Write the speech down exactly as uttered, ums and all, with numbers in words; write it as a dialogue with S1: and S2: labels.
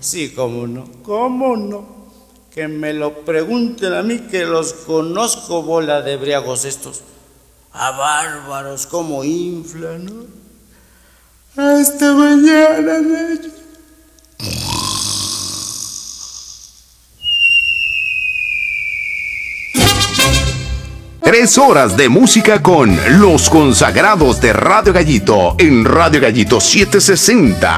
S1: Sí, cómo no, cómo no. Que me lo pregunten a mí, que los conozco, bola de briagos estos. A bárbaros, cómo inflan, ¿no? Hasta mañana, Nacho.
S2: Tres horas de música con los consagrados de Radio Gallito en Radio Gallito setecientos sesenta